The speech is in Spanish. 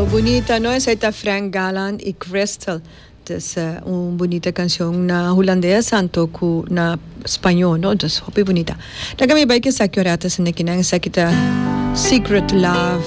bonita, ¿no? Esa está Frank Gallant y Crystal. Es una bonita canción na holandesa santo ku na español, no? Es hopi bonita. Daga mi baik sa kyorata sa nakinang sa kita Secret Love.